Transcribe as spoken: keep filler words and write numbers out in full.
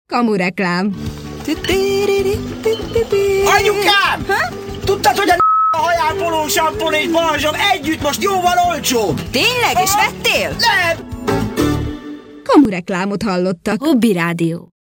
Kamureklám. Anyukám! Ha? Tudtad, hogy a a hajápoló, sampon és balzsam együtt most jóval olcsóbb? Tényleg? És vettél? Nem! Kamureklámot hallottak. Hobby Rádió.